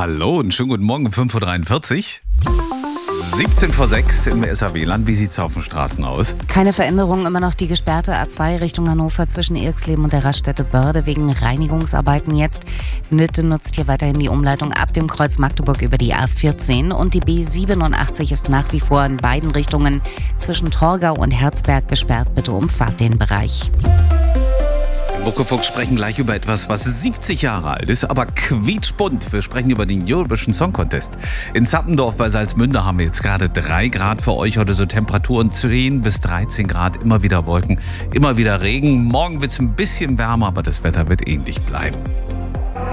Hallo und schönen guten Morgen um 5.43 Uhr. 17 vor 6 im SAW-Land. Wie sieht es auf den Straßen aus? Keine Veränderung, immer noch die gesperrte A2 Richtung Hannover zwischen Irxleben und der Raststätte Börde wegen Reinigungsarbeiten jetzt. Nütte nutzt hier weiterhin die Umleitung ab dem Kreuz Magdeburg über die A14 und die B87 ist nach wie vor in beiden Richtungen zwischen Torgau und Herzberg gesperrt. Bitte umfahrt den Bereich. Muckefuchs sprechen gleich über etwas, was 70 Jahre alt ist, aber quietschbunt. Wir sprechen über den Eurovision Song Contest. In Zappendorf bei Salzmünde haben wir jetzt gerade 3 Grad für euch. Heute so Temperaturen 10 bis 13 Grad. Immer wieder Wolken, immer wieder Regen. Morgen wird es ein bisschen wärmer, aber das Wetter wird ähnlich bleiben.